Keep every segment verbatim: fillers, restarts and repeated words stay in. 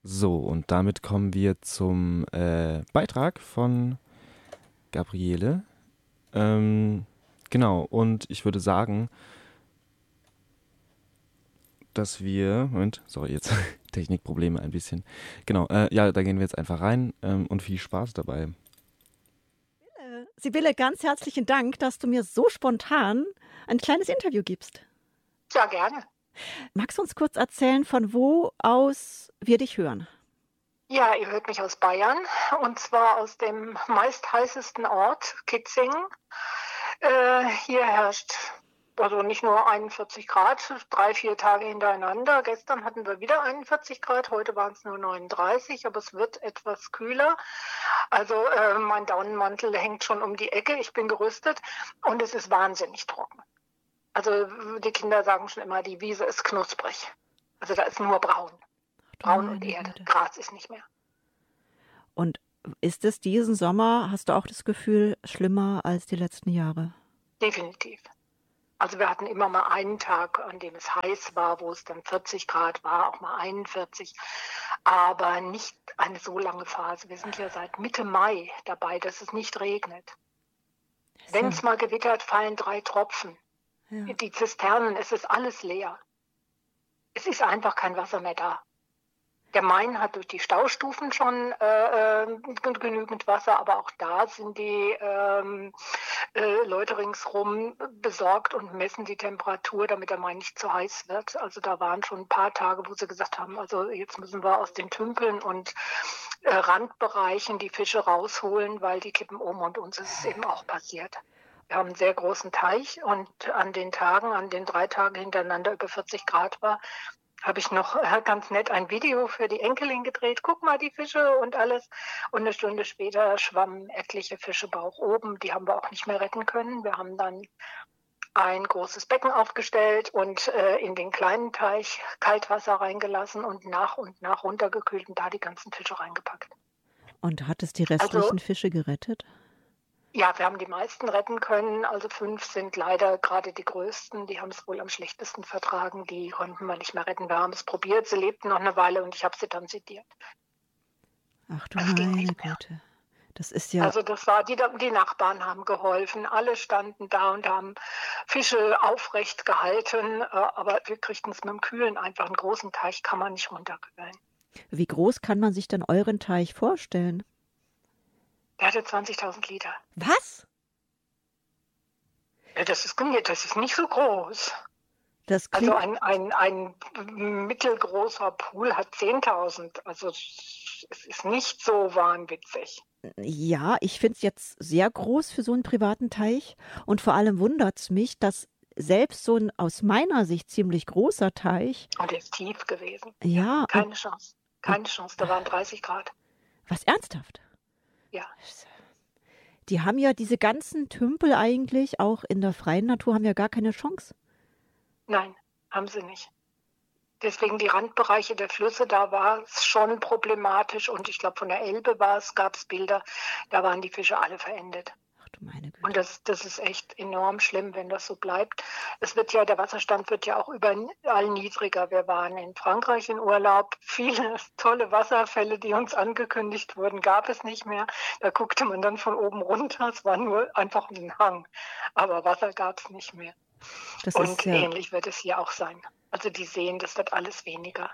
So, und damit kommen wir zum äh, Beitrag von Gabriele. Ähm, genau, und ich würde sagen, dass wir, Moment, sorry, jetzt Technikprobleme ein bisschen. Genau, äh, ja, da gehen wir jetzt einfach rein ähm, und viel Spaß dabei. Sibylle, ganz herzlichen Dank, dass du mir so spontan ein kleines Interview gibst. Ja, gerne. Magst du uns kurz erzählen, von wo aus wir dich hören? Ja, ihr hört mich aus Bayern, und zwar aus dem meist heißesten Ort, Kitzingen. Äh, hier herrscht also nicht nur einundvierzig Grad, drei, vier Tage hintereinander. Gestern hatten wir wieder einundvierzig Grad, heute waren es nur neununddreißig, aber es wird etwas kühler. Also äh, mein Daunenmantel hängt schon um die Ecke, ich bin gerüstet und es ist wahnsinnig trocken. Also die Kinder sagen schon immer, die Wiese ist knusprig. Also da ist nur braun. Braun und Erde, Gras ist nicht mehr. Und ist es diesen Sommer, hast du auch das Gefühl, schlimmer als die letzten Jahre? Definitiv. Also wir hatten immer mal einen Tag, an dem es heiß war, wo es dann vierzig Grad war, auch mal einundvierzig, aber nicht eine so lange Phase. Wir sind ja seit Mitte Mai dabei, dass es nicht regnet. So. Wenn es mal gewittert, fallen drei Tropfen. Ja. Die Zisternen, es ist alles leer. Es ist einfach kein Wasser mehr da. Der Main hat durch die Staustufen schon äh, genügend Wasser, aber auch da sind die ähm, äh, Leute ringsrum besorgt und messen die Temperatur, damit der Main nicht zu heiß wird. Also da waren schon ein paar Tage, wo sie gesagt haben, also jetzt müssen wir aus den Tümpeln und äh, Randbereichen die Fische rausholen, weil die kippen um, und uns ist es eben auch passiert. Wir haben einen sehr großen Teich, und an den Tagen, an den drei Tagen hintereinander über vierzig Grad war, habe ich noch äh, ganz nett ein Video für die Enkelin gedreht. Guck mal, die Fische und alles. Und eine Stunde später schwammen etliche Fische Bauch oben. Die haben wir auch nicht mehr retten können. Wir haben dann ein großes Becken aufgestellt und äh, in den kleinen Teich Kaltwasser reingelassen und nach und nach runtergekühlt und da die ganzen Fische reingepackt. Und hat es die restlichen also, Fische gerettet? Ja, wir haben die meisten retten können, also fünf sind leider gerade die größten, die haben es wohl am schlechtesten vertragen, die konnten wir nicht mehr retten. Wir haben es probiert, sie lebten noch eine Weile und ich habe sie dann sediert. Ach du meine Güte, das ist ja... Also das war, die, die Nachbarn haben geholfen, alle standen da und haben Fische aufrecht gehalten, aber wir kriegten es mit dem Kühlen einfach, einen großen Teich kann man nicht runterkühlen. Wie groß kann man sich denn euren Teich vorstellen? Der hatte zwanzigtausend Liter. Was? Ja, das ist, das ist nicht so groß. Das also ein, ein, ein mittelgroßer Pool hat zehntausend. Also es ist nicht so wahnwitzig. Ja, ich finde es jetzt sehr groß für so einen privaten Teich. Und vor allem wundert es mich, dass selbst so ein aus meiner Sicht ziemlich großer Teich... Und der ist tief gewesen. Ja. Keine und, Chance. Keine Chance. Da waren dreißig Grad. Was, ernsthaft? Ja. Die haben ja diese ganzen Tümpel eigentlich, auch in der freien Natur, haben ja gar keine Chance. Nein, haben sie nicht. Deswegen die Randbereiche der Flüsse, da war es schon problematisch. Und ich glaube, von der Elbe war es, gab es Bilder, da waren die Fische alle verendet. Ach du meine Güte. Und das, das ist echt enorm schlimm, wenn das so bleibt. Es wird ja, der Wasserstand wird ja auch überall niedriger. Wir waren in Frankreich in Urlaub. Viele tolle Wasserfälle, die uns angekündigt wurden, gab es nicht mehr. Da guckte man dann von oben runter. Es war nur einfach ein Hang. Aber Wasser gab es nicht mehr. Das Und ist, ja. ähnlich wird es hier auch sein. Also die Seen, das wird alles weniger.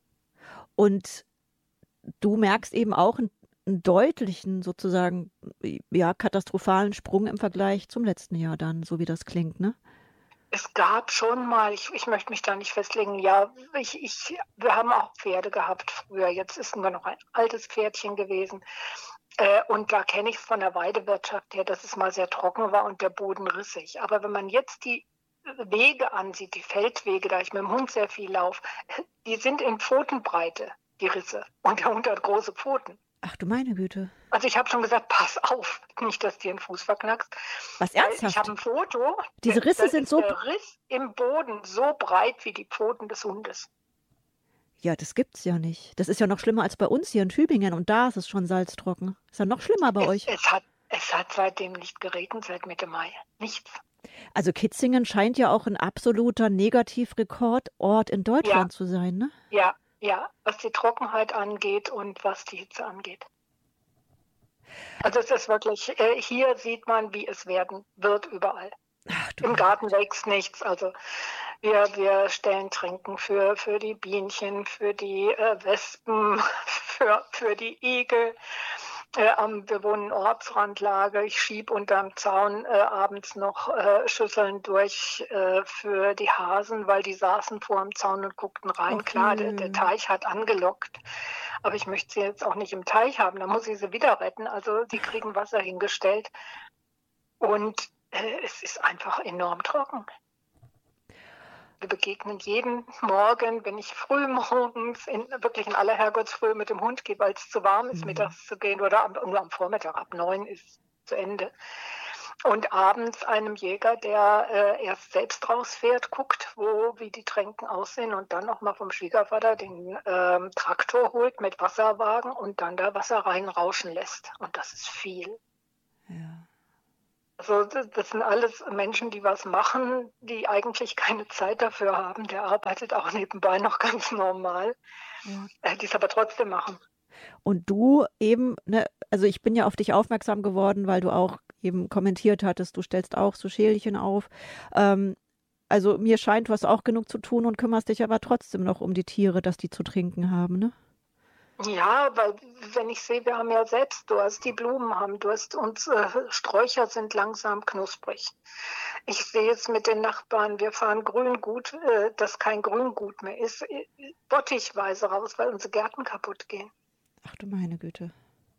Und du merkst eben auch ein einen deutlichen, sozusagen, ja, katastrophalen Sprung im Vergleich zum letzten Jahr dann, so wie das klingt, ne? Es gab schon mal, ich, ich möchte mich da nicht festlegen, ja, ich, ich, wir haben auch Pferde gehabt früher, jetzt ist nur noch ein altes Pferdchen gewesen. Äh, und da kenne ich es von der Weidewirtschaft her, dass es mal sehr trocken war und der Boden rissig. Aber wenn man jetzt die Wege ansieht, die Feldwege, da ich mit dem Hund sehr viel laufe, die sind in Pfotenbreite, die Risse. Und der Hund hat große Pfoten. Ach du meine Güte. Also ich habe schon gesagt, pass auf, nicht, dass dir den Fuß verknackst. Was, ernsthaft? Ich habe ein Foto. Diese Risse da sind ist so... der Riss im Boden so breit wie die Pfoten des Hundes. Ja, das gibt's ja nicht. Das ist ja noch schlimmer als bei uns hier in Tübingen und da ist es schon salztrocken. Ist ja noch schlimmer bei es, euch. Es hat, es hat seitdem nicht geregnet, seit Mitte Mai. Nichts. Also Kitzingen scheint ja auch ein absoluter Negativrekordort in Deutschland ja. zu sein, ne? Ja. Ja, was die Trockenheit angeht und was die Hitze angeht. Also es ist wirklich, äh, hier sieht man, wie es werden wird überall. Ach du Im meine Garten Güte. wächst nichts. Also wir, wir stellen Tränken für, für die Bienchen, für die äh, Wespen, für, für die Igel. Äh, am, wir wohnen in Ortsrandlage. Ich schiebe unterm Zaun äh, abends noch äh, Schüsseln durch äh, für die Hasen, weil die saßen vor dem Zaun und guckten rein. Ach Klar, der, der nö. Teich hat angelockt, aber ich möchte sie jetzt auch nicht im Teich haben. Da muss ich sie wieder retten. Also die kriegen Wasser hingestellt. Und äh, es ist einfach enorm trocken. Wir begegnen jeden Morgen, wenn ich früh morgens, in, wirklich in aller Herrgottsfrühe mit dem Hund gehe, weil es zu warm ist, Mhm. mittags zu gehen oder am, nur am Vormittag, ab neun ist zu Ende. Und abends einem Jäger, der äh, erst selbst rausfährt, guckt, wo, wie die Tränken aussehen und dann nochmal vom Schwiegervater den ähm, Traktor holt mit Wasserwagen und dann da Wasser reinrauschen lässt. Und das ist viel. Ja. Also das das sind alles Menschen, die was machen, die eigentlich keine Zeit dafür haben. Der arbeitet auch nebenbei noch ganz normal, Ja. äh, die es aber trotzdem machen. Und du eben, ne, also ich bin ja auf dich aufmerksam geworden, weil du auch eben kommentiert hattest, du stellst auch so Schälchen auf. Ähm, also mir scheint, du hast auch genug zu tun und kümmerst dich aber trotzdem noch um die Tiere, dass die zu trinken haben, ne? Ja, weil wenn ich sehe, wir haben ja selbst Durst, die Blumen haben Durst und äh, Sträucher sind langsam knusprig. Ich sehe es mit den Nachbarn, wir fahren Grüngut, äh, das kein Grüngut mehr ist, äh, bottichweise raus, weil unsere Gärten kaputt gehen. Ach du meine Güte.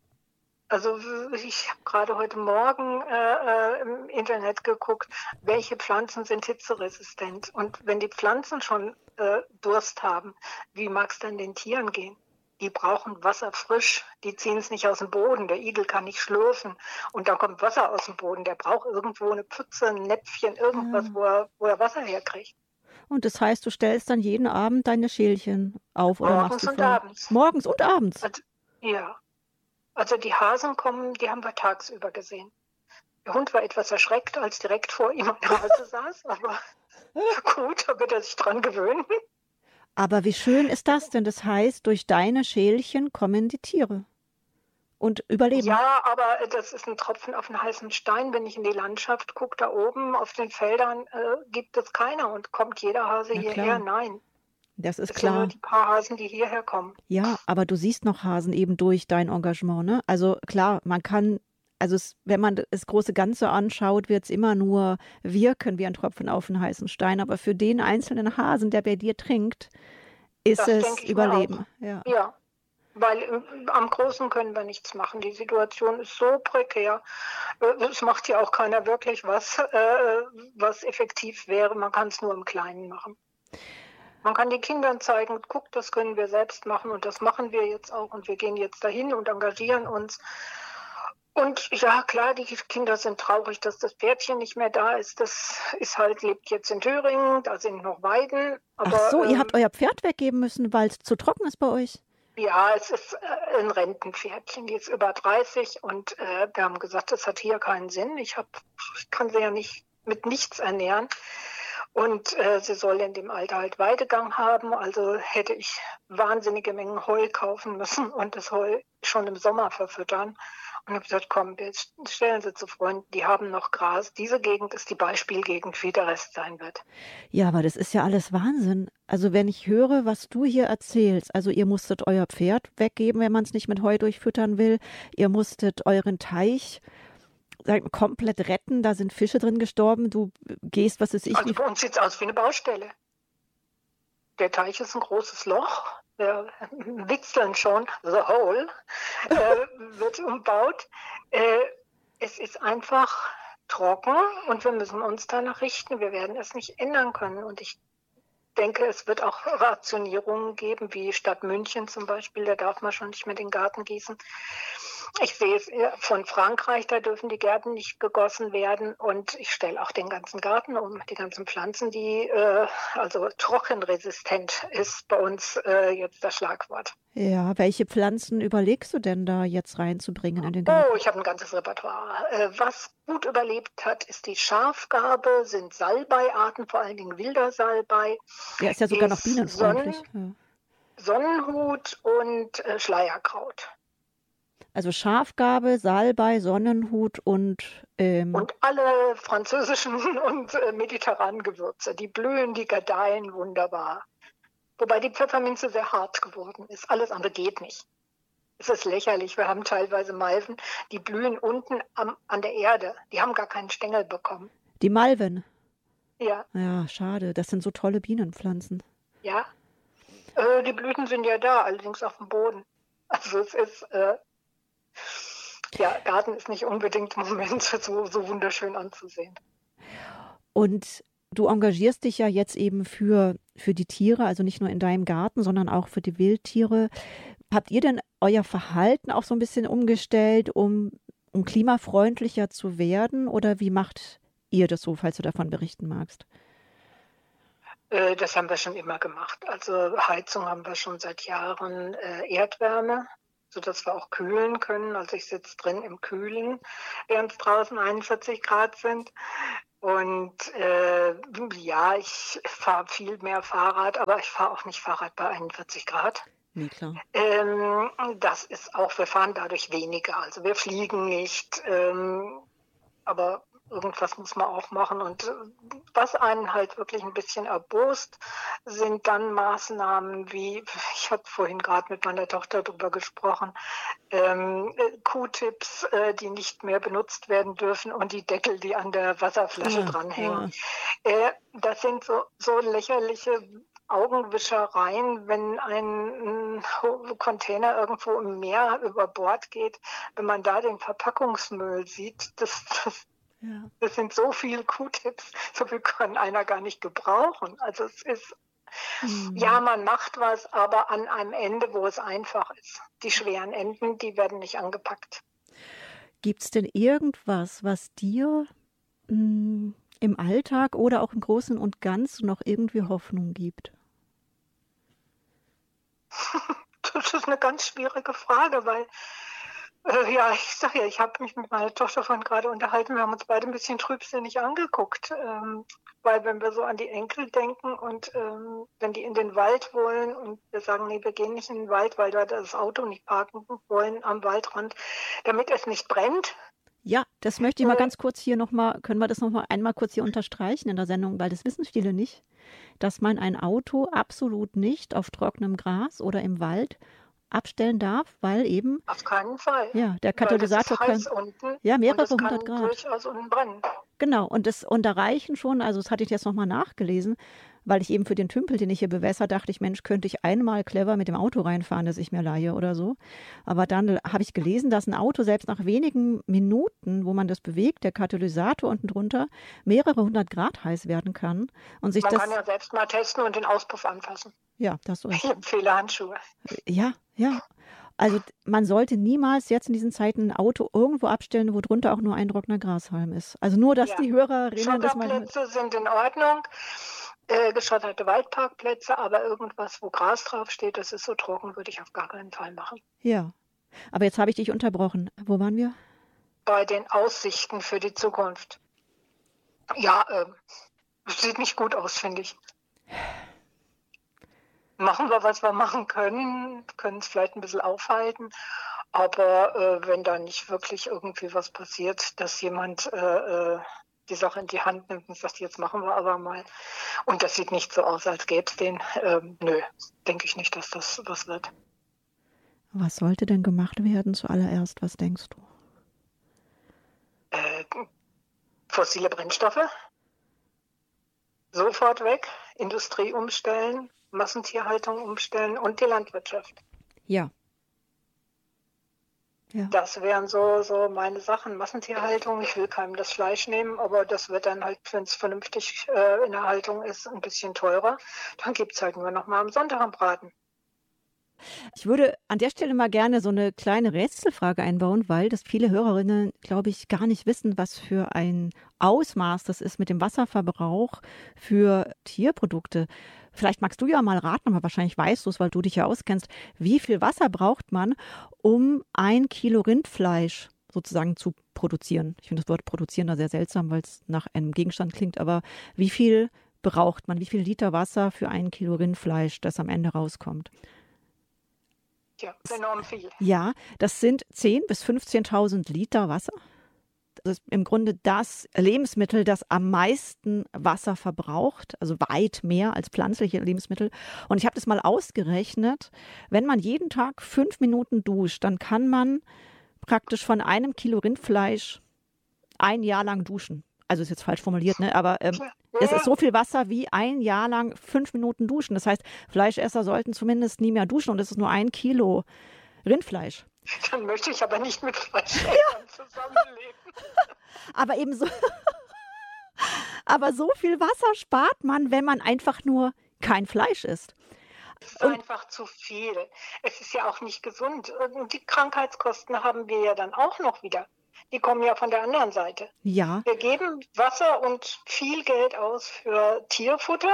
Also ich habe gerade heute Morgen äh, äh, im Internet geguckt, welche Pflanzen sind hitzeresistent. Und wenn die Pflanzen schon äh, Durst haben, wie mag es dann den Tieren gehen? Die brauchen Wasser frisch, die ziehen es nicht aus dem Boden. Der Igel kann nicht schlürfen und dann kommt Wasser aus dem Boden. Der braucht irgendwo eine Pfütze, ein Näpfchen, irgendwas, Ja. wo er, wo er Wasser herkriegt. Und das heißt, du stellst dann jeden Abend deine Schälchen auf oder machst Morgens die und voll? abends. Morgens und abends. Also, ja, also die Hasen kommen, die haben wir tagsüber gesehen. Der Hund war etwas erschreckt, als direkt vor ihm eine Hase saß, aber gut, da wird er sich dran gewöhnen. Aber wie schön ist das denn? Das heißt, durch deine Schälchen kommen die Tiere und überleben. Ja, aber das ist ein Tropfen auf einen heißen Stein. Wenn ich in die Landschaft gucke, da oben auf den Feldern äh, gibt es keiner und kommt jeder Hase Na hierher? klar, Nein, das ist es sind nur klar. die paar Hasen, die hierher kommen. Ja, aber du siehst noch Hasen eben durch dein Engagement, ne? Also klar, man kann, also es, wenn man das große Ganze anschaut, wird es immer nur wirken wie ein Tropfen auf einen heißen Stein. Aber für den einzelnen Hasen, der bei dir trinkt, ist Das es denke ich mir auch. Überleben. Ja. Ja, weil äh, am Großen können wir nichts machen. Die Situation ist so prekär. Äh, Es macht ja auch keiner wirklich was, äh, was effektiv wäre. Man kann es nur im Kleinen machen. Man kann den Kindern zeigen, guck, das können wir selbst machen und das machen wir jetzt auch und wir gehen jetzt dahin und engagieren uns. Und ja, klar, die Kinder sind traurig, dass das Pferdchen nicht mehr da ist. Das ist halt, lebt jetzt in Thüringen, da sind noch Weiden. Ach Aber so, ihr ähm, habt euer Pferd weggeben müssen, weil es zu trocken ist bei euch? ja, es ist äh, ein Rentenpferdchen, die ist über dreißig und äh, wir haben gesagt, das hat hier keinen Sinn. Ich, hab, ich kann sie ja nicht mit nichts ernähren. Und äh, sie soll in dem Alter halt Weidegang haben, also hätte ich wahnsinnige Mengen Heu kaufen müssen und das Heu schon im Sommer verfüttern. Und habe gesagt, komm, wir stellen sie zu Freunden, die haben noch Gras. Diese Gegend ist die Beispielgegend, wie der Rest sein wird. Ja, aber das ist ja alles Wahnsinn. Also wenn ich höre, was du hier erzählst, also ihr musstet euer Pferd weggeben, wenn man es nicht mit Heu durchfüttern will. Ihr musstet euren Teich sag, mal, komplett retten, da sind Fische drin gestorben. Du gehst, was weiß ich, Also wie bei uns sieht es aus wie eine Baustelle. Der Teich ist ein großes Loch. Wir witzeln schon, the hole, äh, wird umbaut. Äh, es ist einfach trocken und wir müssen uns danach richten. Wir werden es nicht ändern können. Und ich denke, es wird auch Rationierungen geben, wie Stadt München zum Beispiel. Da darf man schon nicht mehr den Garten gießen. Ich sehe es von Frankreich, da dürfen die Gärten nicht gegossen werden. Und ich stelle auch den ganzen Garten um, die ganzen Pflanzen, die äh, also trockenresistent ist bei uns äh, jetzt das Schlagwort. Ja, welche Pflanzen überlegst du denn da jetzt reinzubringen in den Garten? Oh, ich habe ein ganzes Repertoire. Äh, was gut überlebt hat, ist die Schafgarbe, sind Salbeiarten, vor allen Dingen wilder Salbei. Ja, ist ja sogar noch ist bienenfreundlich. Sonnen- Ja. Sonnenhut und äh, Schleierkraut. Also Schafgarbe, Salbei, Sonnenhut und ähm, Und alle französischen und äh, mediterranen Gewürze, die blühen, die gedeihen wunderbar. Wobei die Pfefferminze sehr hart geworden ist. Alles andere geht nicht. Es ist lächerlich. Wir haben teilweise Malven, die blühen unten am, an der Erde. Die haben gar keinen Stängel bekommen. die Malven. Ja, Ja, schade. Das sind so tolle Bienenpflanzen. ja. Äh, die Blüten sind ja da, allerdings auf dem Boden. Also es ist, äh, ja, Garten ist nicht unbedingt im Moment so, so wunderschön anzusehen. Und du engagierst dich ja jetzt eben für, für die Tiere, also nicht nur in deinem Garten, sondern auch für die Wildtiere. Habt ihr denn euer Verhalten auch so ein bisschen umgestellt, um, um klimafreundlicher zu werden? Oder wie macht ihr das so, falls du davon berichten magst? Äh, das haben wir schon immer gemacht. Also Heizung haben wir schon seit Jahren, äh, Erdwärme, sodass wir auch kühlen können. Also ich sitze drin im Kühlen, während es draußen einundvierzig Grad sind. Und äh, ja, ich fahre viel mehr Fahrrad, aber ich fahre auch nicht Fahrrad bei einundvierzig Grad. Nee, klar. Ähm, das ist auch, wir fahren dadurch weniger. Also wir fliegen nicht, ähm, aber irgendwas muss man auch machen. Und äh, was einen halt wirklich ein bisschen erbost, sind dann Maßnahmen wie, ich habe vorhin gerade mit meiner Tochter drüber gesprochen, ähm, äh, Q-Tips, äh, die nicht mehr benutzt werden dürfen und die Deckel, die an der Wasserflasche Ja, dranhängen. Äh, das sind so, so lächerliche Augenwischereien, wenn ein ein Container irgendwo im Meer über Bord geht, wenn man da den Verpackungsmüll sieht, das, das, Ja. das sind so viele Q-Tips, so viel kann einer gar nicht gebrauchen. Also es ist, Hm. ja, man macht was, aber an einem Ende, wo es einfach ist. Die schweren Enden, die werden nicht angepackt. Gibt es denn irgendwas, was dir mh, im Alltag oder auch im Großen und Ganzen noch irgendwie Hoffnung gibt? Das ist eine ganz schwierige Frage, weil, äh, ja, ich sag ja, ich habe mich mit meiner Tochter vorhin gerade unterhalten, wir haben uns beide ein bisschen trübsinnig angeguckt, ähm, weil wenn wir so an die Enkel denken und ähm, wenn die in den Wald wollen und wir sagen, nee, wir gehen nicht in den Wald, weil wir das Auto nicht parken wollen am Waldrand, damit es nicht brennt. Ja, das möchte ich mal Äh, ganz kurz hier nochmal, können wir das nochmal einmal kurz hier unterstreichen in der Sendung, weil das wissen viele nicht, dass man ein Auto absolut nicht auf trockenem Gras oder im Wald abstellen darf, weil eben, Auf keinen Fall. ja, der Weil das ist Katalysator kann, heiß unten ja, und mehrere es kann hundert Grad. durchaus unten brennen. Genau, und das und da reichen schon, also das hatte ich jetzt nochmal nachgelesen, weil ich eben für den Tümpel, den ich hier bewässer, dachte ich, Mensch, könnte ich einmal clever mit dem Auto reinfahren, das ich mir leihe oder so. Aber dann habe ich gelesen, dass ein Auto selbst nach wenigen Minuten, wo man das bewegt, der Katalysator unten drunter, mehrere hundert Grad heiß werden kann und sich Man das, kann ja selbst mal testen und den Auspuff anfassen. ja, das so Ich empfehle Handschuhe. ja, ja. Also d- man sollte niemals jetzt in diesen Zeiten ein Auto irgendwo abstellen, wo drunter auch nur ein trockener Grashalm ist. Also nur, dass Ja. die Hörer erinnern, dass man Schotterplätze sind in Ordnung, äh, geschotterte Waldparkplätze, aber irgendwas, wo Gras draufsteht, das ist so trocken, würde ich auf gar keinen Fall machen. ja. Aber jetzt habe ich dich unterbrochen. Wo waren wir? Bei den Aussichten für die Zukunft. Ja, ähm, sieht nicht gut aus, finde ich. Machen wir, was wir machen können, können es vielleicht ein bisschen aufhalten, aber äh, wenn da nicht wirklich irgendwie was passiert, dass jemand äh, äh, die Sache in die Hand nimmt und sagt, jetzt machen wir aber mal. Und das sieht nicht so aus, als gäbe es den. Ähm, nö, denke ich nicht, dass das was wird. Was sollte denn gemacht werden zuallererst? Was denkst du? Äh, fossile Brennstoffe sofort weg, Industrie umstellen, Massentierhaltung umstellen und die Landwirtschaft. Ja. Ja. Das wären so, so meine Sachen. Massentierhaltung, ich will keinem das Fleisch nehmen, aber das wird dann halt, wenn es vernünftig äh, in der Haltung ist, ein bisschen teurer. Dann gibt es halt nur noch mal am Sonntag am Braten. Ich würde an der Stelle mal gerne so eine kleine Rätselfrage einbauen, weil das viele Hörerinnen, glaube ich, gar nicht wissen, was für ein Ausmaß das ist mit dem Wasserverbrauch für Tierprodukte. Vielleicht magst du ja mal raten, aber wahrscheinlich weißt du es, weil du dich ja auskennst. Wie viel Wasser braucht man, um ein Kilo Rindfleisch sozusagen zu produzieren? Ich finde das Wort produzieren da sehr seltsam, weil es nach einem Gegenstand klingt, aber wie viel braucht man? Wie viel Liter Wasser für ein Kilo Rindfleisch, das am Ende rauskommt? Ja, enorm viel. Ja, das sind zehntausend bis fünfzehntausend Liter Wasser. Das ist im Grunde das Lebensmittel, das am meisten Wasser verbraucht, also weit mehr als pflanzliche Lebensmittel. Und ich habe das mal ausgerechnet, wenn man jeden Tag fünf Minuten duscht, dann kann man praktisch von einem Kilo Rindfleisch ein Jahr lang duschen. Also ist jetzt falsch formuliert, ne? Aber ähm, es ist so viel Wasser wie ein Jahr lang fünf Minuten duschen. Das heißt, Fleischesser sollten zumindest nie mehr duschen und es ist nur ein Kilo Rindfleisch. Dann möchte ich aber nicht mit Fleischessern ja. zusammenleben. Aber eben so, aber so viel Wasser spart man, wenn man einfach nur kein Fleisch isst. Es ist und einfach zu viel. Es ist ja auch nicht gesund. Und die Krankheitskosten haben wir ja dann auch noch wieder. Die kommen ja von der anderen Seite. Ja. Wir geben Wasser und viel Geld aus für Tierfutter,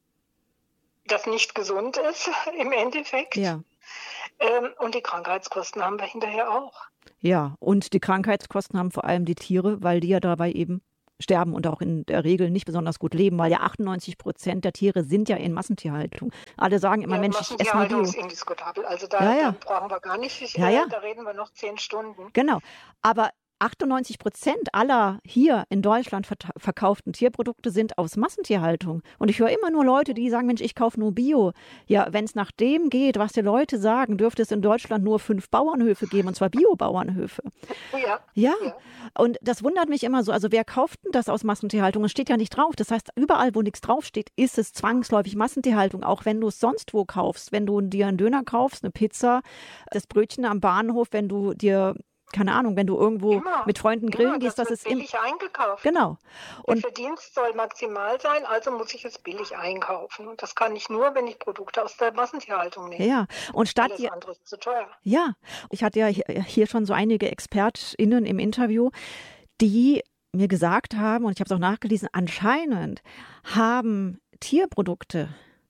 das nicht gesund ist im Endeffekt. Ja. Ähm, und die Krankheitskosten haben wir hinterher auch. Ja, und die Krankheitskosten haben vor allem die Tiere, weil die ja dabei eben sterben und auch in der Regel nicht besonders gut leben, weil ja achtundneunzig Prozent der Tiere sind ja in Massentierhaltung. Alle sagen immer, ja, Mensch, ich esse nur Massentierhaltung Bio. ist indiskutabel. Also da, ja, ja. da brauchen wir gar nicht, ich, ja, ja. da reden wir noch zehn Stunden. Genau, aber achtundneunzig Prozent aller hier in Deutschland verkauften Tierprodukte sind aus Massentierhaltung. Und ich höre immer nur Leute, die sagen, Mensch, ich kaufe nur Bio. Ja, wenn es nach dem geht, was die Leute sagen, dürfte es in Deutschland nur fünf Bauernhöfe geben, und zwar Bio-Bauernhöfe. Ja, ja. ja. Und das wundert mich immer so. Also wer kauft denn das aus Massentierhaltung? Es steht ja nicht drauf. Das heißt, überall, wo nichts draufsteht, ist es zwangsläufig Massentierhaltung. Auch wenn du es sonst wo kaufst. Wenn du dir einen Döner kaufst, eine Pizza, das Brötchen am Bahnhof, wenn du dir keine Ahnung, wenn du irgendwo immer, mit Freunden grillen immer, gehst, das, das ist billig eingekauft. Genau. Und der Verdienst soll maximal sein, also muss ich es billig einkaufen. Und das kann ich nur, wenn ich Produkte aus der Massentierhaltung nehme. Ja, und statt Alles die, andere ist zu teuer. Ja, ich hatte ja hier schon so einige ExpertInnen im Interview, die mir gesagt haben, und ich habe es auch nachgelesen, anscheinend haben Tierprodukte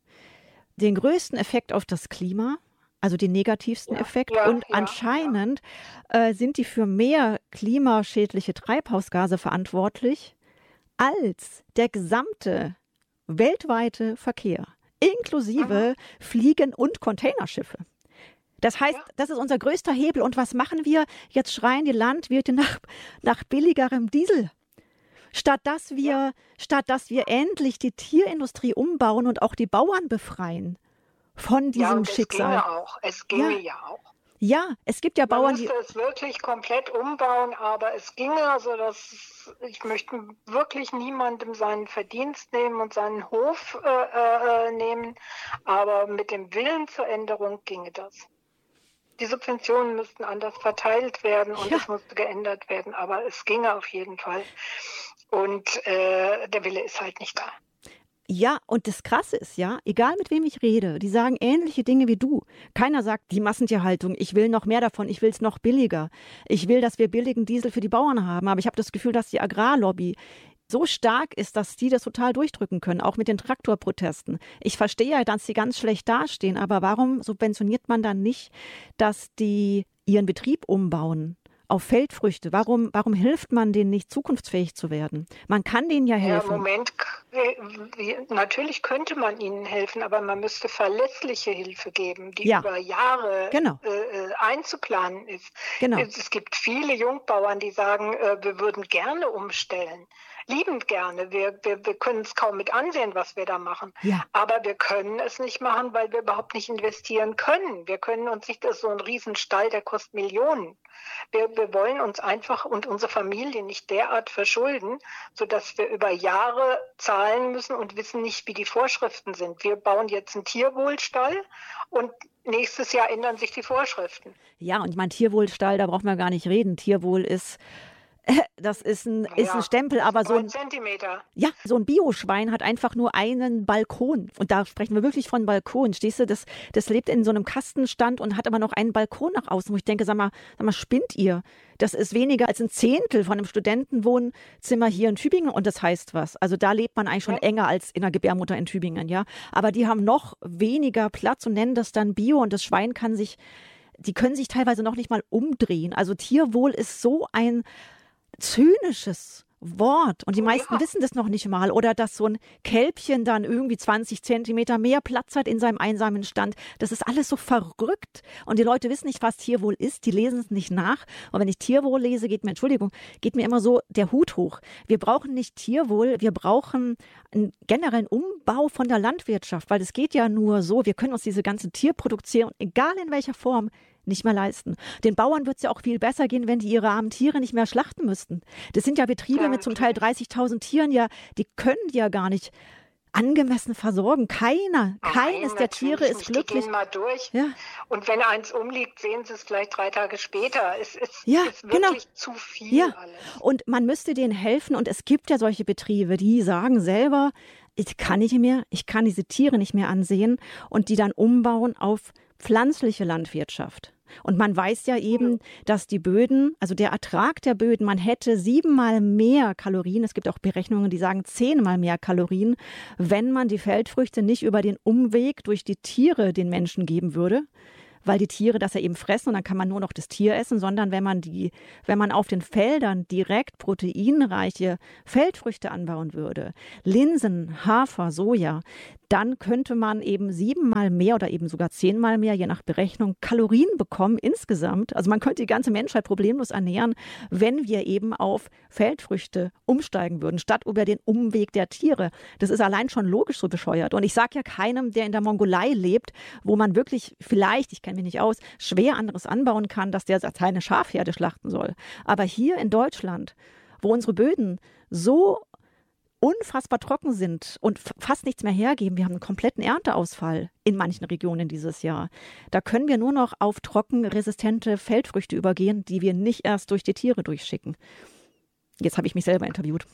den größten Effekt auf das Klima, also den negativsten ja, Effekt. Ja, und ja, anscheinend ja. Äh, sind die für mehr klimaschädliche Treibhausgase verantwortlich als der gesamte weltweite Verkehr, inklusive mhm. Fliegen- und Containerschiffe. Das heißt, ja. das ist unser größter Hebel. Und was machen wir? Jetzt schreien die Landwirte nach, nach billigerem Diesel. Statt dass wir, ja. statt dass wir endlich die Tierindustrie umbauen und auch die Bauern befreien von diesem ja, und Schicksal. Es ginge auch. Es ginge ja. ja auch. Ja, es gibt ja Man Bauern, müsste die es wirklich komplett umbauen, aber es ginge, also dass ich möchte wirklich niemandem seinen Verdienst nehmen und seinen Hof äh, äh, nehmen, aber mit dem Willen zur Änderung ginge das. Die Subventionen müssten anders verteilt werden und Ja. es musste geändert werden, aber es ginge auf jeden Fall. Und äh, der Wille ist halt nicht da. Ja, und das Krasse ist ja, egal mit wem ich rede, die sagen ähnliche Dinge wie du. Keiner sagt, die Massentierhaltung, ich will noch mehr davon, ich will es noch billiger. Ich will, dass wir billigen Diesel für die Bauern haben. Aber ich habe das Gefühl, dass die Agrarlobby so stark ist, dass die das total durchdrücken können, auch mit den Traktorprotesten. Ich verstehe ja, dass sie ganz schlecht dastehen, aber warum subventioniert man dann nicht, dass die ihren Betrieb umbauen auf Feldfrüchte? Warum, warum hilft man denen nicht, zukunftsfähig zu werden? Man kann denen ja helfen. Ja, im Moment, natürlich könnte man ihnen helfen, aber man müsste verlässliche Hilfe geben, die ja. über Jahre genau. äh, einzuplanen ist. Genau. Es gibt viele Jungbauern, die sagen, äh, wir würden gerne umstellen. Liebend gerne. Wir, wir, wir können es kaum mit ansehen, was wir da machen. Ja. Aber wir können es nicht machen, weil wir überhaupt nicht investieren können. Wir können uns nicht, das ist so ein Riesenstall, der kostet Millionen. Wir, wir wollen uns einfach und unsere Familie nicht derart verschulden, sodass wir über Jahre zahlen müssen und wissen nicht, wie die Vorschriften sind. Wir bauen jetzt einen Tierwohlstall und nächstes Jahr ändern sich die Vorschriften. Ja, und mein Tierwohlstall, da braucht man gar nicht reden. Tierwohl ist Das ist ein, naja, ist ein Stempel, aber so ein, Zentimeter. Ja, so ein Bioschwein hat einfach nur einen Balkon. Und da sprechen wir wirklich von Balkon. Stehst du, das, das lebt in so einem Kastenstand und hat aber noch einen Balkon nach außen, wo ich denke, sag mal, sag mal, spinnt ihr? Das ist weniger als ein Zehntel von einem Studentenwohnzimmer hier in Tübingen und das heißt was. Also da lebt man eigentlich schon ja. enger als in einer Gebärmutter in Tübingen, ja. Aber die haben noch weniger Platz und nennen das dann Bio und das Schwein kann sich, die können sich teilweise noch nicht mal umdrehen. Also Tierwohl ist so ein zynisches Wort. Und die meisten Ja. wissen das noch nicht mal. Oder dass so ein Kälbchen dann irgendwie zwanzig Zentimeter mehr Platz hat in seinem einsamen Stand. Das ist alles so verrückt. Und die Leute wissen nicht, was Tierwohl ist. Die lesen es nicht nach. Und wenn ich Tierwohl lese, geht mir, Entschuldigung, geht mir immer so der Hut hoch. Wir brauchen nicht Tierwohl, wir brauchen einen generellen Umbau von der Landwirtschaft. Weil es geht ja nur so, wir können uns diese ganze Tierproduktion, egal in welcher Form, nicht mehr leisten. Den Bauern wird es ja auch viel besser gehen, wenn die ihre armen Tiere nicht mehr schlachten müssten. Das sind ja Betriebe Ja, mit zum Teil dreißigtausend Tieren, ja, die können die ja gar nicht angemessen versorgen. Keiner, keines Nein, der Tiere natürlich ist nicht. Die glücklich. gehen mal durch. Ja, Und wenn eins umliegt, sehen sie es vielleicht drei Tage später. Es ist, Ja, ist wirklich genau. zu viel ja. alles. Und man müsste denen helfen. Und es gibt ja solche Betriebe, die sagen selber, ich kann nicht mehr, ich kann diese Tiere nicht mehr ansehen und die dann umbauen auf pflanzliche Landwirtschaft. Und man weiß ja eben, dass die Böden, also der Ertrag der Böden, man hätte siebenmal mehr Kalorien, es gibt auch Berechnungen, die sagen zehnmal mehr Kalorien, wenn man die Feldfrüchte nicht über den Umweg durch die Tiere den Menschen geben würde, weil die Tiere das ja eben fressen und dann kann man nur noch das Tier essen, sondern wenn man die, wenn man auf den Feldern direkt proteinreiche Feldfrüchte anbauen würde, Linsen, Hafer, Soja, dann könnte man eben siebenmal mehr oder eben sogar zehnmal mehr, je nach Berechnung, Kalorien bekommen insgesamt. Also man könnte die ganze Menschheit problemlos ernähren, wenn wir eben auf Feldfrüchte umsteigen würden, statt über den Umweg der Tiere. Das ist allein schon logisch so bescheuert. Und ich sage ja keinem, der in der Mongolei lebt, wo man wirklich vielleicht, ich kenne mich nicht aus, schwer anderes anbauen kann, dass der seine Schafherde schlachten soll. Aber hier in Deutschland, wo unsere Böden so unfassbar trocken sind und fast nichts mehr hergeben. Wir haben einen kompletten Ernteausfall in manchen Regionen dieses Jahr. Da können wir nur noch auf trockenresistente Feldfrüchte übergehen, die wir nicht erst durch die Tiere durchschicken. Jetzt habe ich mich selber interviewt.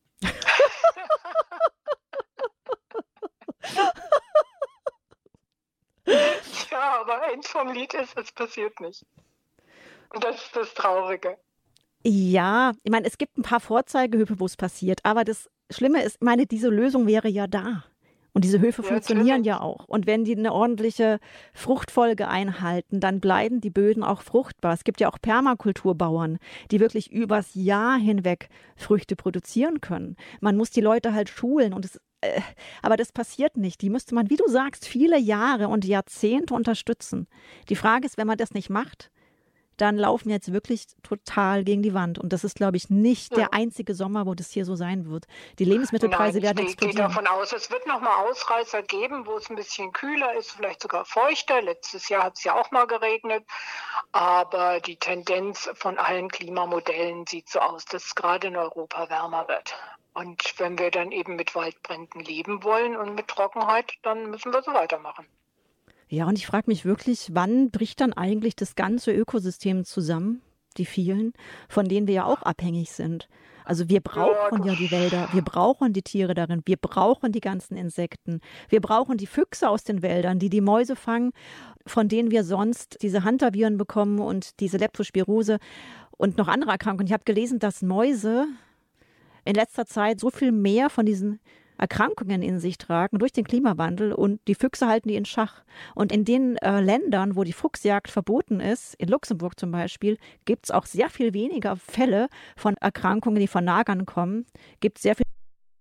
Ja, aber End vom Lied ist, es passiert nicht. Und das ist das Traurige. Ja, ich meine, es gibt ein paar Vorzeigehöfe, wo es passiert, aber das Schlimme ist, ich meine, diese Lösung wäre ja da. Und diese Höfe Ja, funktionieren natürlich. ja auch. Und wenn die eine ordentliche Fruchtfolge einhalten, dann bleiben die Böden auch fruchtbar. Es gibt ja auch Permakulturbauern, die wirklich übers Jahr hinweg Früchte produzieren können. Man muss die Leute halt schulen und es äh, aber das passiert nicht. Die müsste man, wie du sagst, viele Jahre und Jahrzehnte unterstützen. Die Frage ist, wenn man das nicht macht, dann laufen wir jetzt wirklich total gegen die Wand. Und das ist, glaube ich, nicht Ja. der einzige Sommer, wo das hier so sein wird. Die Lebensmittelpreise Nein, werden ich gehe explodieren. davon aus, es wird noch mal Ausreißer geben, wo es ein bisschen kühler ist, vielleicht sogar feuchter. Letztes Jahr hat es ja auch mal geregnet. Aber die Tendenz von allen Klimamodellen sieht so aus, dass es gerade in Europa wärmer wird. Und wenn wir dann eben mit Waldbränden leben wollen und mit Trockenheit, dann müssen wir so weitermachen. Ja, und ich frage mich wirklich, wann bricht dann eigentlich das ganze Ökosystem zusammen, die vielen, von denen wir ja auch abhängig sind. Also wir brauchen ja, Ja, die Wälder, wir brauchen die Tiere darin, wir brauchen die ganzen Insekten, wir brauchen die Füchse aus den Wäldern, die die Mäuse fangen, von denen wir sonst diese Hantaviren bekommen und diese Leptospirose und noch andere Erkrankungen. Ich habe gelesen, dass Mäuse in letzter Zeit so viel mehr von diesen Erkrankungen in sich tragen durch den Klimawandel und die Füchse halten die in Schach. Und in den äh, Ländern, wo die Fuchsjagd verboten ist, in Luxemburg zum Beispiel, gibt es auch sehr viel weniger Fälle von Erkrankungen, die von Nagern kommen. Gibt es sehr viele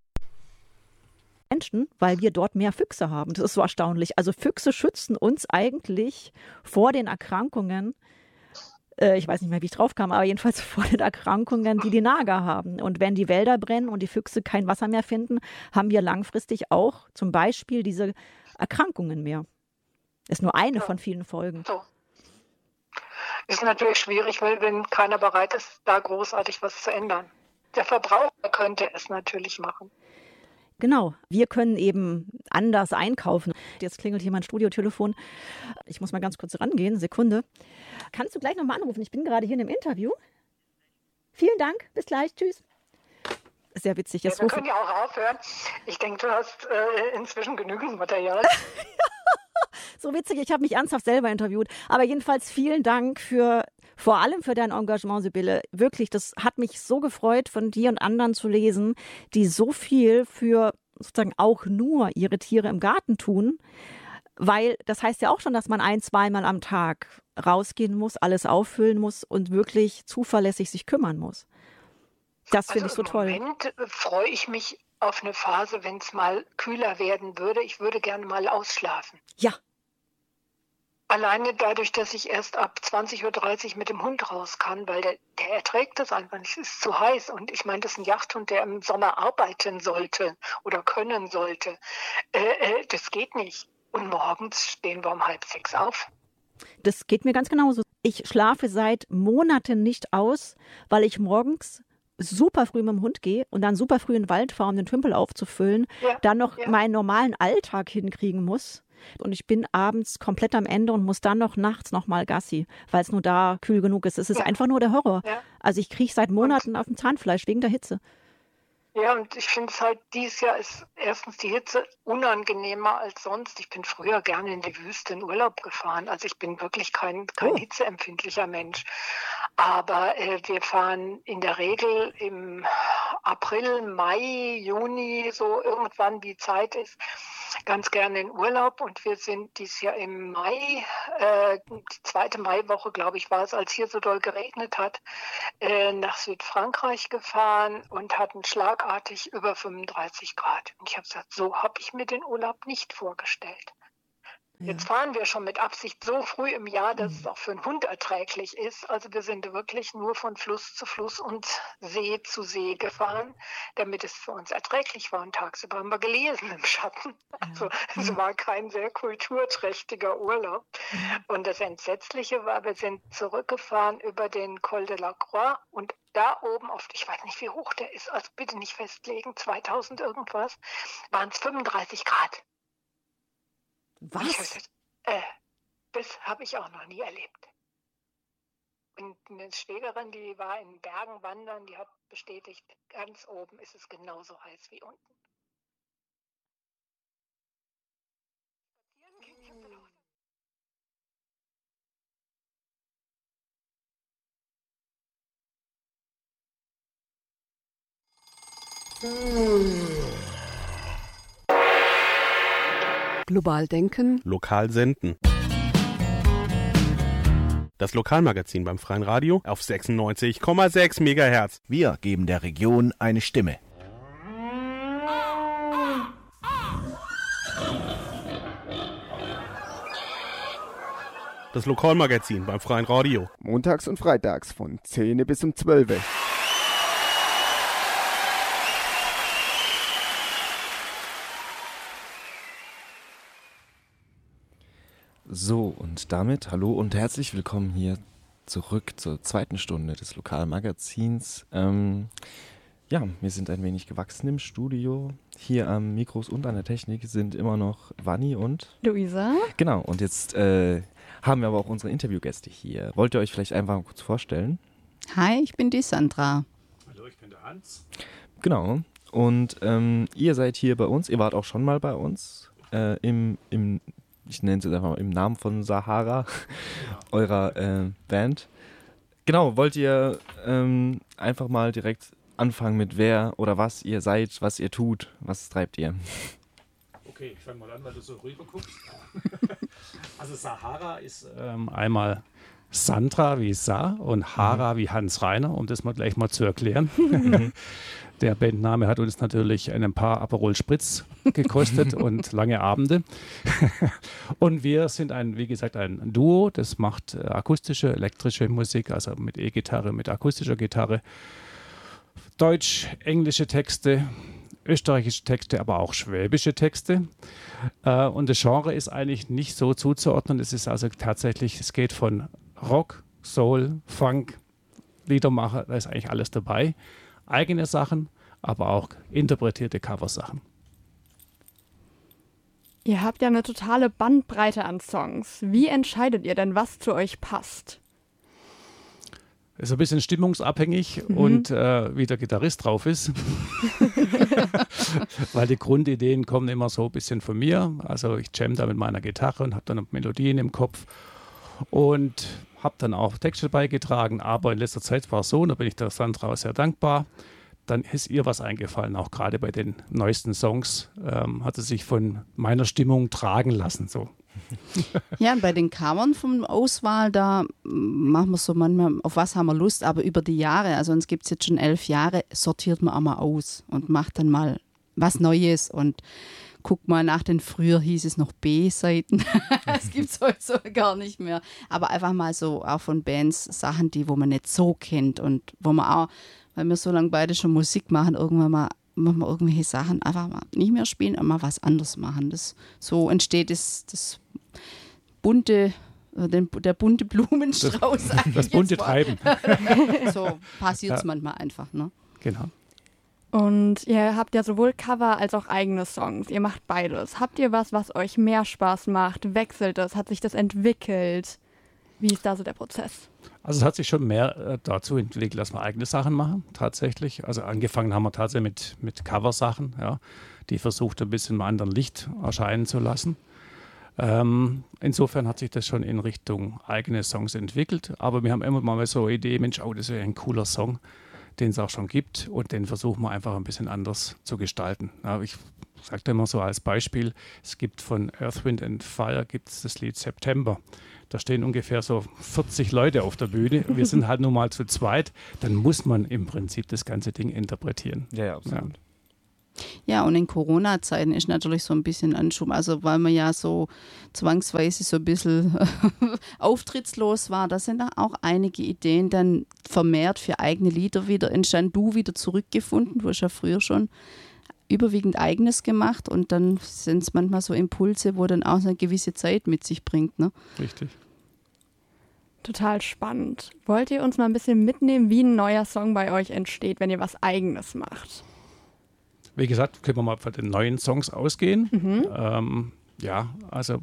Menschen, weil wir dort mehr Füchse haben. Das ist so erstaunlich. Also Füchse schützen uns eigentlich vor den Erkrankungen. Äh, ich weiß nicht mehr, wie ich drauf kam, aber jedenfalls vor den Erkrankungen, die die Nager haben. Und wenn die Wälder brennen und die Füchse kein Wasser mehr finden, haben wir langfristig auch zum Beispiel diese Erkrankungen mehr. Ist nur eine Ja. von vielen Folgen. So. Ist natürlich schwierig, weil wenn keiner bereit ist, da großartig was zu ändern. Der Verbraucher könnte es natürlich machen. Genau, wir können eben anders einkaufen. Jetzt klingelt hier mein Studiotelefon. Ich muss mal ganz kurz rangehen, Sekunde. Kannst du gleich nochmal anrufen? Ich bin gerade hier in einem Interview. Vielen Dank, bis gleich, tschüss. Sehr witzig. Ja, Jetzt wir rufe können ja auch aufhören. Ich denke, du hast äh, inzwischen genügend Material. So witzig, ich habe mich ernsthaft selber interviewt. Aber jedenfalls vielen Dank für, vor allem für dein Engagement, Sibylle. Wirklich, das hat mich so gefreut, von dir und anderen zu lesen, die so viel für sozusagen auch nur ihre Tiere im Garten tun. Weil das heißt ja auch schon, dass man ein-, zweimal am Tag rausgehen muss, alles auffüllen muss und wirklich zuverlässig sich kümmern muss. Das finde Also ich so im toll. Moment äh, freue ich mich auf eine Phase, wenn es mal kühler werden würde. Ich würde gerne mal ausschlafen. Ja, Alleine dadurch, dass ich erst ab zwanzig Uhr dreißig mit dem Hund raus kann, weil der, der erträgt das einfach nicht. Es ist zu heiß. Und ich meine, das ist ein Jagdhund, der im Sommer arbeiten sollte oder können sollte. Äh, äh, das geht nicht. Und morgens stehen wir um halb sechs auf. das geht mir ganz genauso. Ich schlafe seit Monaten nicht aus, weil ich morgens super früh mit dem Hund gehe und dann super früh in den Wald fahre, um den Tümpel aufzufüllen, Ja, dann noch ja. meinen normalen Alltag hinkriegen muss. Und ich bin abends komplett am Ende und muss dann noch nachts noch mal Gassi, weil es nur da kühl genug ist. Es ist Ja. einfach nur der Horror. Ja. Also ich kriege seit Monaten auf dem Zahnfleisch wegen der Hitze. Ja, und ich finde es halt, dieses Jahr ist erstens die Hitze unangenehmer als sonst. Ich bin früher gerne in die Wüste in Urlaub gefahren. Also ich bin wirklich kein, kein Oh. hitzeempfindlicher Mensch. Aber äh, wir fahren in der Regel im April, Mai, Juni, so irgendwann wie Zeit ist, ganz gerne in Urlaub. Und wir sind dieses Jahr im Mai, äh, die zweite Maiwoche, glaube ich, war es, als hier so doll geregnet hat, äh, nach Südfrankreich gefahren und hatten schlagartig über fünfunddreißig Grad. Und ich habe gesagt, so habe ich mir den Urlaub nicht vorgestellt. Jetzt fahren wir schon mit Absicht so früh im Jahr, dass es auch für einen Hund erträglich ist. Also wir sind wirklich nur von Fluss zu Fluss und See zu See gefahren, damit es für uns erträglich war. Und tagsüber haben wir gelesen im Schatten. Also es war kein sehr kulturträchtiger Urlaub. Und das Entsetzliche war, wir sind zurückgefahren über den Col de la Croix und da oben auf, ich weiß nicht, wie hoch der ist, also bitte nicht festlegen, zweitausend irgendwas, waren es fünfunddreißig Grad. Ich hab Was? gesagt, äh, das habe ich auch noch nie erlebt. Und eine Schwägerin, die war in Bergen wandern, die hat bestätigt, ganz oben ist es genauso heiß wie unten. Spazieren gehen, ich hab gedacht, Global denken, Lokal senden. Das Lokalmagazin beim Freien Radio auf sechsundneunzig Komma sechs Megahertz. Wir geben der Region eine Stimme. Das Lokalmagazin beim Freien Radio. Montags und freitags von zehn bis um zwölf. So, und damit hallo und herzlich willkommen hier zurück zur zweiten Stunde des Lokalmagazins. Ähm, ja, wir sind ein wenig gewachsen im Studio. Hier am Mikros und an der Technik sind immer noch Vanni und Luisa. Genau, und jetzt äh, haben wir aber auch unsere Interviewgäste hier. Wollt ihr euch vielleicht einfach mal kurz vorstellen? Hi, ich bin die Sandra. Hallo, ich bin der Hans. Genau, und ähm, ihr seid hier bei uns, ihr wart auch schon mal bei uns äh, im, im ich nenne es jetzt einfach mal im Namen von Sahara, eurer äh, Band. Genau, wollt ihr ähm, einfach mal direkt anfangen mit wer oder was ihr seid, was ihr tut, was treibt ihr? Okay, ich fange mal an, weil du so rüber guckst. Also Sahara ist ähm, einmal Sandra wie Sa und Hara wie Hans Reiner, um das mal gleich mal zu erklären. Der Bandname hat uns natürlich ein paar Aperol Spritz gekostet und lange Abende. Und wir sind ein, wie gesagt, ein Duo, das macht äh, akustische, elektrische Musik, also mit E-Gitarre, mit akustischer Gitarre, Deutsch, englische Texte, österreichische Texte, aber auch schwäbische Texte. Äh, und das Genre ist eigentlich nicht so zuzuordnen. Es ist also tatsächlich, es geht von Rock, Soul, Funk, Liedermacher, da ist eigentlich alles dabei. Eigene Sachen, aber auch interpretierte Coversachen. Ihr habt ja eine totale Bandbreite an Songs. Wie entscheidet ihr denn, was zu euch passt? Ist ein bisschen stimmungsabhängig mhm. und äh, wie der Gitarrist drauf ist. Weil die Grundideen kommen immer so ein bisschen von mir. Also ich jam da mit meiner Gitarre und habe dann Melodien im Kopf und habe dann auch Texte beigetragen. Aber in letzter Zeit war es so, da bin ich der Sandra auch sehr dankbar. Dann ist ihr was eingefallen, auch gerade bei den neuesten Songs ähm, hat sie sich von meiner Stimmung tragen lassen. So. Ja, bei den Covern von Auswahl, da machen wir so manchmal, auf was haben wir Lust, aber über die Jahre, also uns gibt es jetzt schon elf Jahre, sortiert man auch mal aus und macht dann mal was Neues und guckt mal nach den, früher hieß es noch B-Seiten, das gibt es heute so gar nicht mehr, aber einfach mal so auch von Bands Sachen, die, wo man nicht so kennt und wo man auch, weil wir so lange beide schon Musik machen, irgendwann mal machen wir irgendwelche Sachen einfach mal nicht mehr spielen, aber mal was anderes machen. Das, so entsteht das, das bunte, den, der bunte Blumenstrauß. Das, das bunte Treiben. So passiert es ja. manchmal einfach. Ne? Genau. Und ihr habt ja sowohl Cover als auch eigene Songs. Ihr macht beides. Habt ihr was, was euch mehr Spaß macht? Wechselt das? Hat sich das entwickelt? Wie ist da so der Prozess? Also es hat sich schon mehr äh, dazu entwickelt, dass wir eigene Sachen machen, tatsächlich. Also angefangen haben wir tatsächlich mit, mit Coversachen, ja, die versucht ein bisschen im anderen Licht erscheinen zu lassen. Ähm, insofern hat sich das schon in Richtung eigene Songs entwickelt, aber wir haben immer mal so eine Idee, Mensch, oh, das wäre ein cooler Song, den es auch schon gibt und den versuchen wir einfach ein bisschen anders zu gestalten. Ja, ich sage immer so als Beispiel, es gibt von Earth, Wind and Fire gibt es das Lied September. Da stehen ungefähr so vierzig Leute auf der Bühne. Wir sind halt nur mal zu zweit. Dann muss man im Prinzip das ganze Ding interpretieren. Ja, ja, absolut. Ja. Ja, und in Corona-Zeiten ist natürlich so ein bisschen Anschub, also weil man ja so zwangsweise so ein bisschen auftrittslos war, da sind auch einige Ideen dann vermehrt für eigene Lieder wieder entstanden. Du wieder zurückgefunden, du hast ja früher schon überwiegend Eigenes gemacht und dann sind es manchmal so Impulse, wo dann auch so eine gewisse Zeit mit sich bringt. Ne? Richtig. Total spannend. Wollt ihr uns mal ein bisschen mitnehmen, wie ein neuer Song bei euch entsteht, wenn ihr was Eigenes macht? Wie gesagt, können wir mal von den neuen Songs ausgehen. Mhm. Ähm, ja, also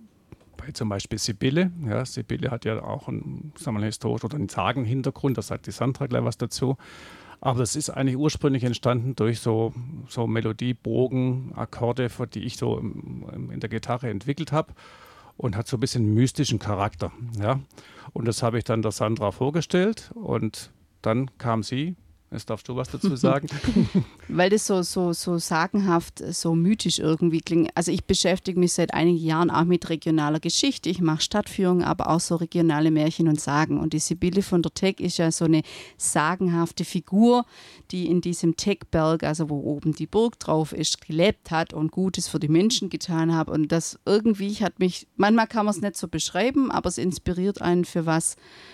bei zum Beispiel Sibylle. Ja, Sibylle hat ja auch einen, sagen wir mal, historisch oder einen Sagen-Hintergrund, da sagt die Sandra gleich was dazu. Aber das ist eigentlich ursprünglich entstanden durch so, so Melodiebogen, Akkorde, die ich so im, in der Gitarre entwickelt habe und hat so ein bisschen mystischen Charakter. Ja? Und das habe ich dann der Sandra vorgestellt und dann kam sie. Jetzt darfst du was dazu sagen. Weil das so, so, so sagenhaft, so mythisch irgendwie klingt. Also ich beschäftige mich seit einigen Jahren auch mit regionaler Geschichte. Ich mache Stadtführungen, aber auch so regionale Märchen und Sagen. Und die Sibylle von der Teck ist ja so eine sagenhafte Figur, die in diesem Teckberg, also wo oben die Burg drauf ist, gelebt hat und Gutes für die Menschen getan hat. Und das irgendwie hat mich, manchmal kann man es nicht so beschreiben, aber es inspiriert einen für was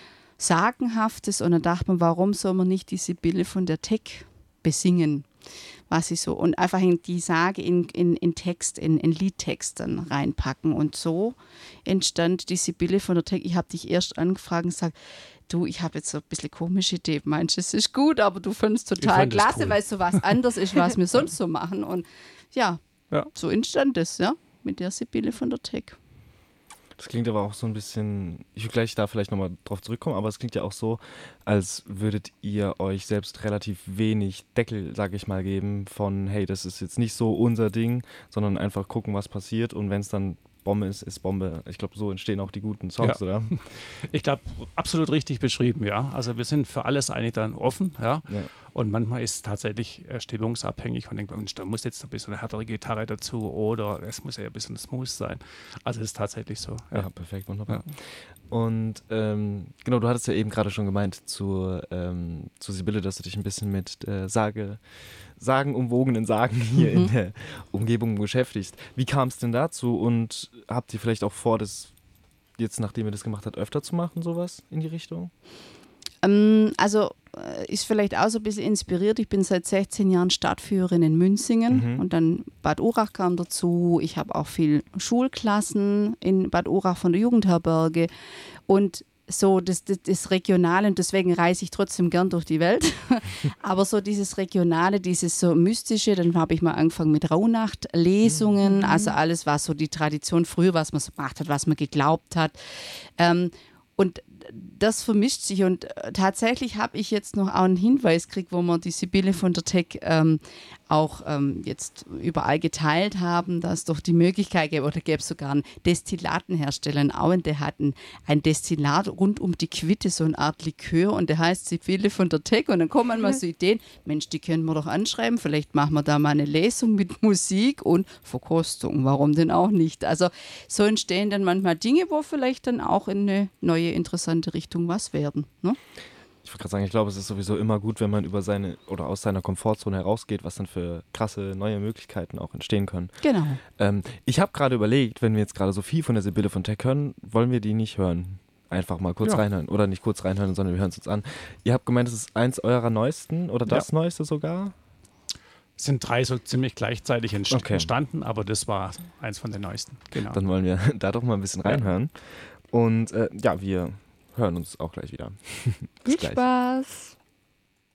Sagenhaftes und dann dachte man, warum soll man nicht die Sibylle von der Teck besingen? Was ich so und einfach in die Sage in, in, in Text, in, in Liedtext dann reinpacken. Und so entstand die Sibylle von der Teck. Ich habe dich erst angefragt und gesagt, du, ich habe jetzt so ein bisschen komische Idee. Meinst du, es ist gut, aber du findest es total fand klasse, cool. weil es so was anderes ist, was wir sonst so machen. Und ja, ja. so entstand es, ja, mit der Sibylle von der Teck. Das klingt aber auch so ein bisschen, ich will gleich da vielleicht nochmal drauf zurückkommen, aber es klingt ja auch so, als würdet ihr euch selbst relativ wenig Deckel, sag ich mal, geben von, hey, das ist jetzt nicht so unser Ding, sondern einfach gucken, was passiert und wenn es dann Bombe ist, ist Bombe. Ich glaube, so entstehen auch die guten Songs, ja. oder? Ich glaube, absolut richtig beschrieben, ja. Also wir sind für alles eigentlich dann offen, ja. Ja. Und manchmal ist es tatsächlich äh, stimmungsabhängig. Man denkt, Mensch, da muss jetzt ein bisschen eine härtere Gitarre dazu oder es muss ja ein bisschen smooth sein. Also es ist tatsächlich so. Ja, ja perfekt, wunderbar. Ja. Und ähm, genau, du hattest ja eben gerade schon gemeint zu, ähm, zu Sibylle, dass du dich ein bisschen mit äh, Sage, sagenumwogenen Sagen hier mhm. in der Umgebung beschäftigst. Wie kam es denn dazu und habt ihr vielleicht auch vor, das jetzt, nachdem ihr das gemacht habt, öfter zu machen, sowas in die Richtung? Ähm, also ist vielleicht auch so ein bisschen inspiriert. Ich bin seit sechzehn Jahren Stadtführerin in Münzingen mhm. und dann Bad Urach kam dazu. Ich habe auch viel Schulklassen in Bad Urach von der Jugendherberge und so das, das, das Regionale und deswegen reise ich trotzdem gern durch die Welt. Aber so dieses Regionale, dieses so Mystische, dann habe ich mal angefangen mit Rauhnachtlesungen, mhm. also alles, was so die Tradition früher, was man so gemacht hat, was man geglaubt hat. Ähm, und das vermischt sich und tatsächlich habe ich jetzt noch auch einen Hinweis gekriegt, wo man die Sibylle von der Teck ähm, auch ähm, jetzt überall geteilt haben, dass es doch die Möglichkeit gäbe, oder gäbe es sogar einen Destillatenhersteller in Auen, der hat ein, ein Destillat rund um die Quitte, so eine Art Likör, und der heißt Sibylle von der Teck, und dann kommen manchmal so Ideen, Mensch, die können wir doch anschreiben, vielleicht machen wir da mal eine Lesung mit Musik und Verkostung, warum denn auch nicht? Also so entstehen dann manchmal Dinge, wo vielleicht dann auch in eine neue, interessante Richtung was werden. Ne? Ich wollte gerade sagen, ich glaube, es ist sowieso immer gut, wenn man über seine oder aus seiner Komfortzone herausgeht, was dann für krasse neue Möglichkeiten auch entstehen können. Genau. Ähm, ich habe gerade überlegt, wenn wir jetzt gerade so viel von der Sibylle von Teck hören, wollen wir die nicht hören? Einfach mal kurz Ja. reinhören. Oder nicht kurz reinhören, sondern wir hören es uns an. Ihr habt gemeint, es ist eins eurer neuesten oder das Ja. neueste sogar? Es sind drei so ziemlich gleichzeitig entst- Okay. entstanden, aber das war eins von den neuesten. Genau. Dann wollen wir da doch mal ein bisschen reinhören. Und äh, ja, wir hören uns auch gleich wieder. Bis Viel gleich. Spaß!